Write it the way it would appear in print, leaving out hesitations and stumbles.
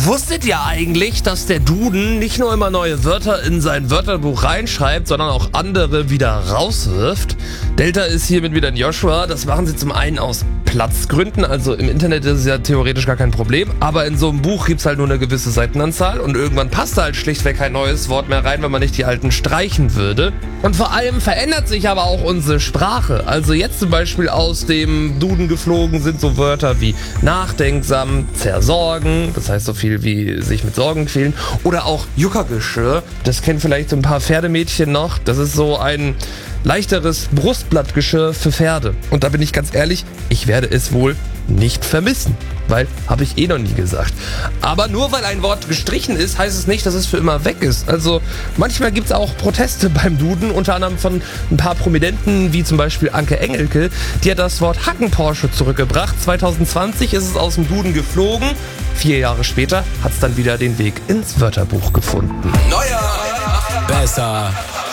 Wusstet ihr eigentlich, dass der Duden nicht nur immer neue Wörter in sein Wörterbuch reinschreibt, sondern auch andere wieder rauswirft? Delta ist hiermit wieder ein Joshua. Das machen sie zum einen aus Platzgründen, also im Internet ist es ja theoretisch gar kein Problem, aber in so einem Buch gibt's halt nur eine gewisse Seitenanzahl und irgendwann passt da halt schlichtweg kein neues Wort mehr rein, wenn man nicht die alten streichen würde. Und vor allem verändert sich aber auch unsere Sprache. Also jetzt zum Beispiel aus dem Duden geflogen sind so Wörter wie nachdenksam, zersorgen, das heißt so viel wie sich mit Sorgen quälen, oder auch Juckergeschirr, das kennen vielleicht so ein paar Pferdemädchen noch, das ist so ein leichteres Brustblattgeschirr für Pferde. Und da bin ich ganz ehrlich, ich werde es wohl nicht vermissen, weil habe ich noch nie gesagt. Aber nur weil ein Wort gestrichen ist, heißt es nicht, dass es für immer weg ist. Also manchmal gibt es auch Proteste beim Duden, unter anderem von ein paar Prominenten, wie zum Beispiel Anke Engelke. Die hat das Wort Hackenporsche zurückgebracht. 2020 ist es aus dem Duden geflogen. 4 Jahre später hat es dann wieder den Weg ins Wörterbuch gefunden. Neuer, besser,